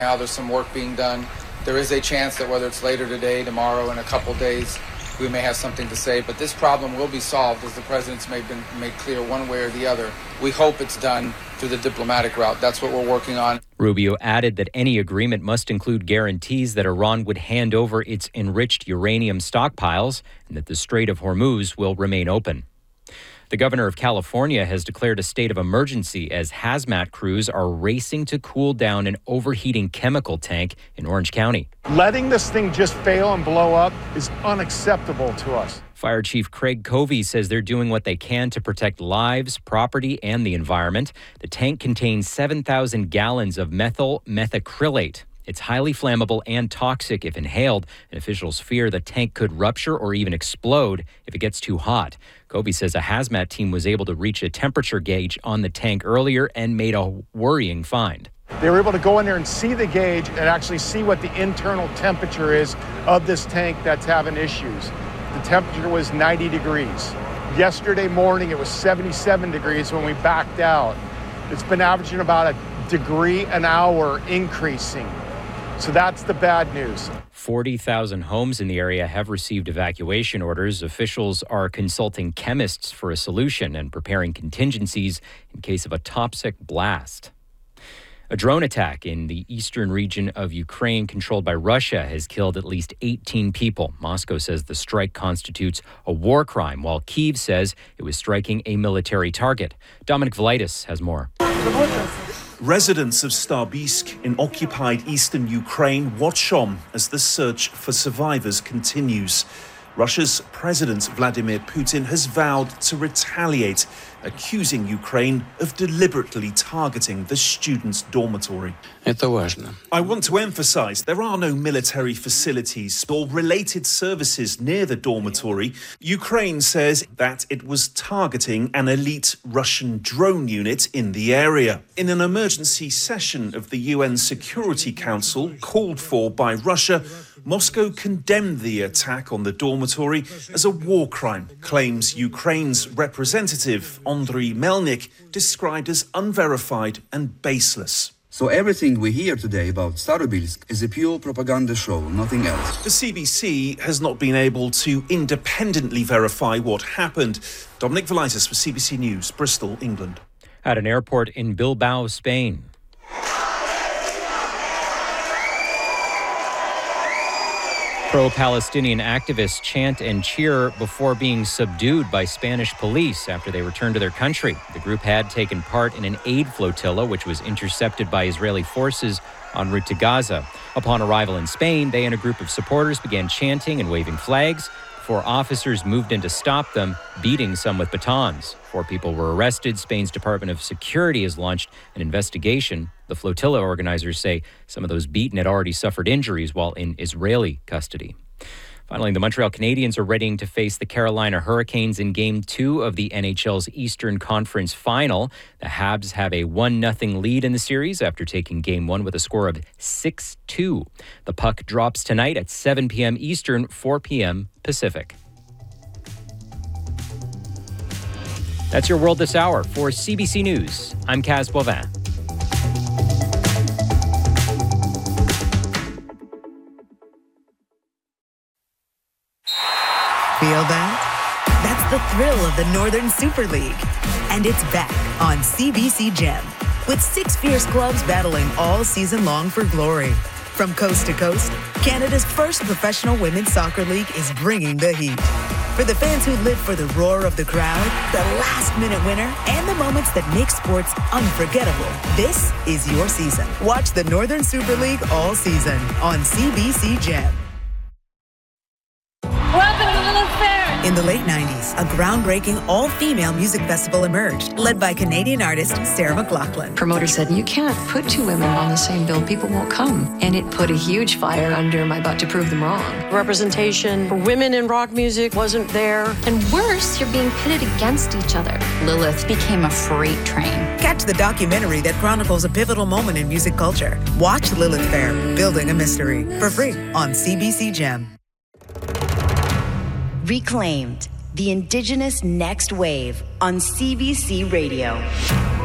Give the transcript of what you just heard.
Now there's some work being done. There is a chance that whether it's later today, tomorrow, in a couple days, we may have something to say. But this problem will be solved, as the president's made clear one way or the other. We hope it's done through the diplomatic route. That's what we're working on. Rubio added that any agreement must include guarantees that Iran would hand over its enriched uranium stockpiles and that the Strait of Hormuz will remain open. The governor of California has declared a state of emergency as hazmat crews are racing to cool down an overheating chemical tank in Orange County. Letting this thing just fail and blow up is unacceptable to us. Fire Chief Craig Covey says they're doing what they can to protect lives, property, and the environment. The tank contains 7,000 gallons of methyl methacrylate. It's highly flammable and toxic if inhaled, and officials fear the tank could rupture or even explode if it gets too hot. Covey says a hazmat team was able to reach a temperature gauge on the tank earlier and made a worrying find. They were able to go in there and see the gauge and actually see what the internal temperature is of this tank that's having issues. The temperature was 90 degrees. Yesterday morning, it was 77 degrees when we backed out. It's been averaging about a degree an hour increasing. So that's the bad news. 40,000 homes in the area have received evacuation orders. Officials are consulting chemists for a solution and preparing contingencies in case of a toxic blast. A drone attack in the eastern region of Ukraine controlled by Russia has killed at least 18 people. Moscow says the strike constitutes a war crime, while Kyiv says it was striking a military target. Dominic Velitis has more. Residents of Starbisk in occupied eastern Ukraine watch on as the search for survivors continues. Russia's President Vladimir Putin has vowed to retaliate, accusing Ukraine of deliberately targeting the students' dormitory. I want to emphasize there are no military facilities or related services near the dormitory. Ukraine says that it was targeting an elite Russian drone unit in the area. In an emergency session of the UN Security Council called for by Russia, Moscow condemned the attack on the dormitory as a war crime, claims Ukraine's representative Andriy Melnik described as unverified and baseless. So everything we hear today about Starobilsk is a pure propaganda show, nothing else. The CBC has not been able to independently verify what happened. Dominic Velitis for CBC News, Bristol, England. At an airport in Bilbao, Spain. Pro-Palestinian activists chant and cheer before being subdued by Spanish police after they returned to their country. The group had taken part in an aid flotilla, which was intercepted by Israeli forces en route to Gaza. Upon arrival in Spain, they and a group of supporters began chanting and waving flags before officers moved in to stop them, beating some with batons. 4 people were arrested. Spain's Department of Security has launched an investigation. The flotilla organizers say some of those beaten had already suffered injuries while in Israeli custody. Finally, the Montreal Canadiens are readying to face the Carolina Hurricanes in Game 2 of the NHL's Eastern Conference Final. The Habs have a 1-0 lead in the series after taking Game 1 with a score of 6-2. The puck drops tonight at 7 p.m. Eastern, 4 p.m. Pacific. That's your World This Hour. For CBC News, I'm Kaz Boivin. Feel that? That's the thrill of the Northern Super League. And it's back on CBC Gem, with 6 fierce clubs battling all season long for glory. From coast to coast, Canada's first professional women's soccer league is bringing the heat. For the fans who live for the roar of the crowd, the last-minute winner, and the moments that make sports unforgettable, this is your season. Watch the Northern Super League all season on CBC Gem. Welcome to Lilith Fair! In the late 90s, a groundbreaking all-female music festival emerged, led by Canadian artist Sarah McLachlan. Promoter said, you can't put 2 women on the same bill. People won't come. And it put a huge fire under my butt to prove them wrong. Representation for women in rock music wasn't there. And worse, you're being pitted against each other. Lilith became a freight train. Catch the documentary that chronicles a pivotal moment in music culture. Watch Lilith Fair, Building a Mystery, for free on CBC Gem. Reclaimed, the Indigenous Next Wave on CBC Radio.